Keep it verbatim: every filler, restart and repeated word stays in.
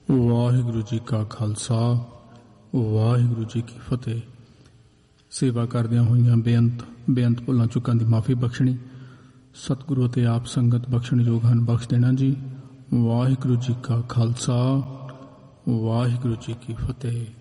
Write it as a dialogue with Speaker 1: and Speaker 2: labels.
Speaker 1: ਵਾਹਿਗੁਰੂ ਜੀ ਕਾ ਖਾਲਸਾ ਵਾਹਿਗੁਰੂ ਜੀ ਕੀ ਫਤਿਹ। ਸੇਵਾ ਕਰਦਿਆਂ ਹੋਈਆਂ ਬੇਅੰਤ ਬੇਅੰਤ ਭੁੱਲਾਂ ਚੁੱਕਾਂ ਦੀ ਮਾਫੀ ਬਖਸ਼ਣੀ। ਸਤਿਗੁਰੂ ਅਤੇ ਆਪ ਸੰਗਤ ਬਖਸ਼ਣਯੋਗ ਹਨ, ਬਖਸ਼ ਦੇਣਾ ਜੀ। ਵਾਹਿਗੁਰੂ ਜੀ ਕਾ ਖਾਲਸਾ ਵਾਹਿਗੁਰੂ ਜੀ ਕੀ ਫਤਿਹ।